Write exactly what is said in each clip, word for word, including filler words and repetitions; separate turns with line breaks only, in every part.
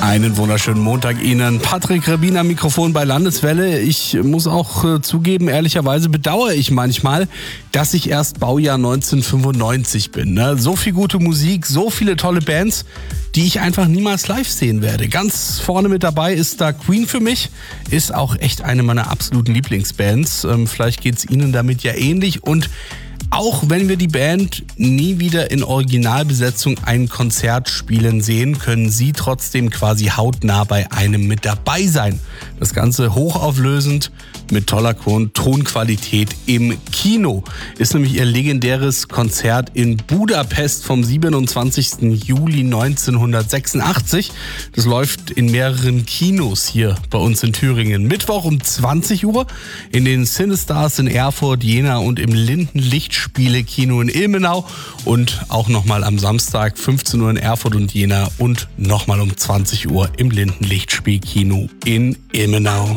Einen wunderschönen Montag Ihnen. Patrick Rabin am Mikrofon bei Landeswelle. Ich muss auch äh, zugeben, ehrlicherweise bedauere ich manchmal, dass ich erst Baujahr neunzehnhundertfünfundneunzig bin. Ne? So viel gute Musik, so viele tolle Bands, die ich einfach niemals live sehen werde. Ganz vorne mit dabei ist da Queen für mich. Ist auch echt eine meiner absoluten Lieblingsbands. Ähm, vielleicht geht's Ihnen damit ja ähnlich. Und auch wenn wir die Band nie wieder in Originalbesetzung ein Konzert spielen sehen, können Sie trotzdem quasi hautnah bei einem mit dabei sein. Das Ganze hochauflösend mit toller Tonqualität im Kino. Ist nämlich ihr legendäres Konzert in Budapest vom siebenundzwanzigsten Juli neunzehnhundertsechsundachtzig. Das läuft in mehreren Kinos hier bei uns in Thüringen. Mittwoch um zwanzig Uhr in den Cinestars in Erfurt, Jena und im Linden-Lichtspiele-Kino in Ilmenau. Und auch nochmal am Samstag fünfzehn Uhr in Erfurt und Jena und nochmal um zwanzig Uhr im Linden-Lichtspiel-Kino in Ilmenau.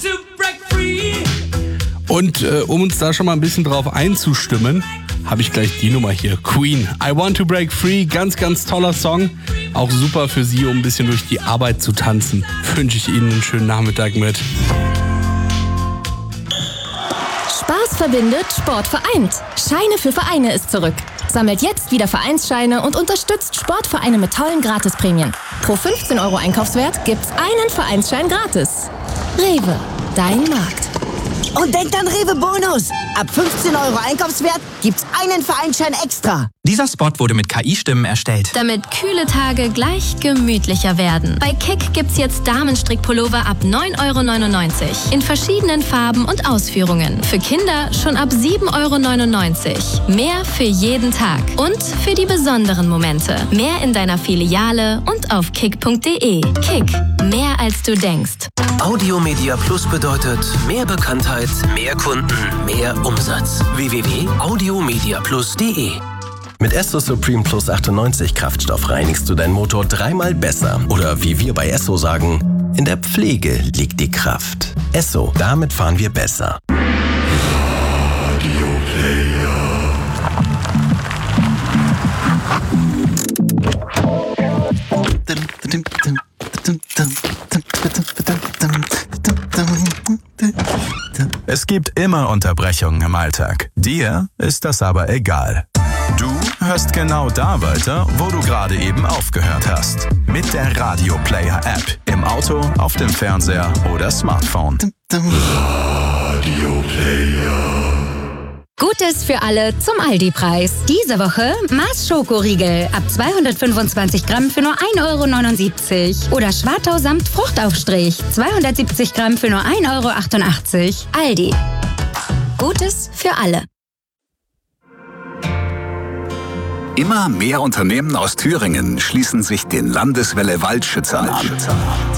Und äh, um uns da schon mal ein bisschen drauf einzustimmen, habe ich gleich die Nummer hier. Queen, I Want to Break Free, ganz, ganz toller Song. Auch super für Sie, um ein bisschen durch die Arbeit zu tanzen. Wünsche ich Ihnen einen schönen Nachmittag mit.
Spaß verbindet, Sport vereint. Scheine für Vereine ist zurück. Sammelt jetzt wieder Vereinsscheine und unterstützt Sportvereine mit tollen Gratisprämien. Pro fünfzehn Euro Einkaufswert gibt's einen Vereinsschein gratis. Rewe, dein Markt.
Und denkt an Rewe Bonus. Ab fünfzehn Euro Einkaufswert gibt's einen Vereinsschein extra.
Dieser Spot wurde mit K I-Stimmen erstellt.
Damit kühle Tage gleich gemütlicher werden. Bei Kick gibt's jetzt Damenstrickpullover ab neun Euro neunundneunzig. In verschiedenen Farben und Ausführungen. Für Kinder schon ab sieben Euro neunundneunzig. Mehr für jeden Tag. Und für die besonderen Momente. Mehr in deiner Filiale und auf kick punkt de. Kick. Mehr als du denkst.
Audio Media Plus bedeutet mehr Bekanntheit, mehr Kunden, mehr Umsatz. w w w punkt audiomedia plus punkt de.
Mit Esso Supreme Plus achtundneunzig Kraftstoff reinigst du deinen Motor dreimal besser. Oder wie wir bei Esso sagen, in der Pflege liegt die Kraft. Esso, damit fahren wir besser. Radio Player.
Es gibt immer Unterbrechungen im Alltag. Dir ist das aber egal. Du hörst genau da weiter, wo du gerade eben aufgehört hast. Mit der Radio Player App. Im Auto, auf dem Fernseher oder Smartphone. Radio
Player. Gutes für alle zum Aldi-Preis. Diese Woche Mars Schokoriegel ab zweihundertfünfundzwanzig Gramm für nur ein Euro neunundsiebzig. Oder Schwartau samt Fruchtaufstrich zweihundertsiebzig Gramm für nur ein Euro achtundachtzig. Aldi. Gutes für alle.
Immer mehr Unternehmen aus Thüringen schließen sich den Landeswelle Waldschützern an.